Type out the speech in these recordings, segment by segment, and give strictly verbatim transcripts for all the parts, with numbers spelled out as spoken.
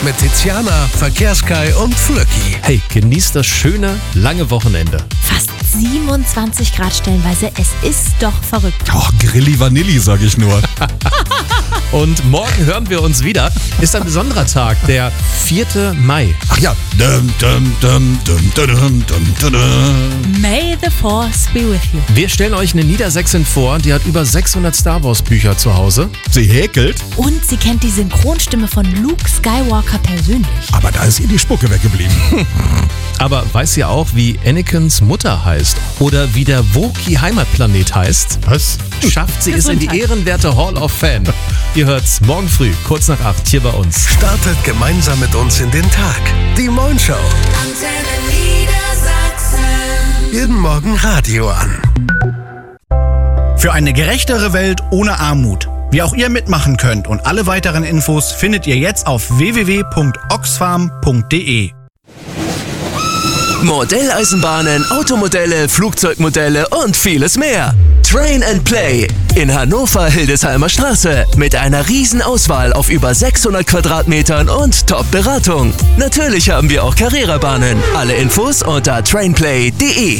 mit Tiziana, Verkehrskai und Flöcki. Hey, genießt das schöne, lange Wochenende. Fast siebenundzwanzig Grad stellenweise. Es ist doch verrückt. Ach, Grilli Vanilli, sag ich nur. Und morgen hören wir uns wieder. Ist ein besonderer Tag, der vierte Mai. Ach ja. Dum, dum, dum, dum, dum, dum, dum, dum. May the Force be with you. Wir stellen euch eine Niedersächsin vor, die hat über sechshundert Star Wars Bücher zu Hause. Sie häkelt, Und sie kennt die Synchronstimme von Luke Skywalker persönlich. aber da ist ihr die Spucke weggeblieben. Aber weiß sie auch, wie Anakins Mutter heißt? Oder wie der Wookiee Heimatplanet heißt? Was? Schafft sie es in die Gesundheit. ehrenwerte Hall of Fame. Ihr hört's morgen früh, kurz nach acht, hier bei uns. Startet gemeinsam mit uns in den Tag. Die Moin Show. Antenne Niedersachsen. Jeden Morgen Radio an. Für eine gerechtere Welt ohne Armut. Wie auch ihr mitmachen könnt und alle weiteren Infos findet ihr jetzt auf w w w punkt oxfam punkt de. Modelleisenbahnen, Automodelle, Flugzeugmodelle und vieles mehr. Train and Play in Hannover-Hildesheimer Straße mit einer riesen Auswahl auf über sechshundert Quadratmetern und Top-Beratung. Natürlich haben wir auch Carrera-Bahnen. Alle Infos unter trainplay punkt de.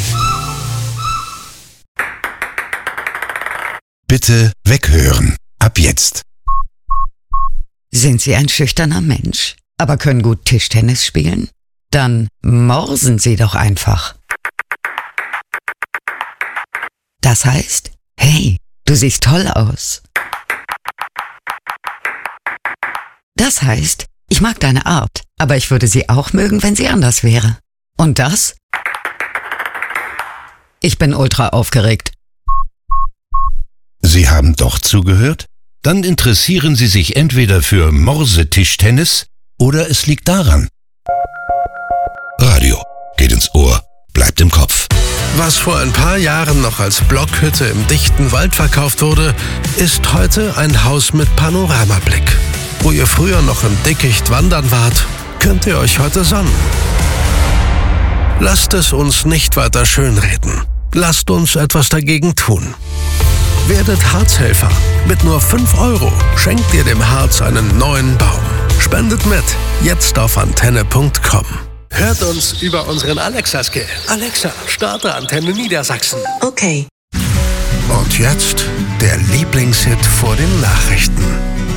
Bitte weghören. Ab jetzt. Sind Sie ein schüchterner Mensch, aber können gut Tischtennis spielen? Dann morsen Sie doch einfach. Das heißt, hey, du siehst toll aus. Das heißt, ich mag deine Art, aber ich würde sie auch mögen, wenn sie anders wäre. Und das? Ich bin ultra aufgeregt. Sie haben doch zugehört? Dann interessieren Sie sich entweder für Morsetischtennis oder es liegt daran. Radio geht ins Ohr, bleibt im Kopf. Was vor ein paar Jahren noch als Blockhütte im dichten Wald verkauft wurde, ist heute ein Haus mit Panoramablick. Wo ihr früher noch im Dickicht wandern wart, könnt ihr euch heute sonnen. Lasst es uns nicht weiter schönreden. Lasst uns etwas dagegen tun. Werdet Harzhelfer. Mit nur fünf Euro schenkt ihr dem Harz einen neuen Baum. Spendet mit. Jetzt auf antenne punkt com. Hört uns über unseren Alexa-Skill. Alexa, starte Antenne Niedersachsen. Okay. Und jetzt der Lieblingshit vor den Nachrichten.